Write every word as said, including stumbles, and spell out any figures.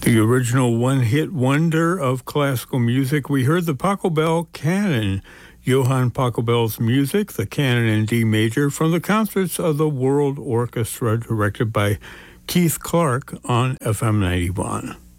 The original one-hit wonder of classical music, we heard the Pachelbel Canon, Johann Pachelbel's music, the Canon in D major, from the concerts of the World Orchestra, directed by Keith Clark on F M ninety-one.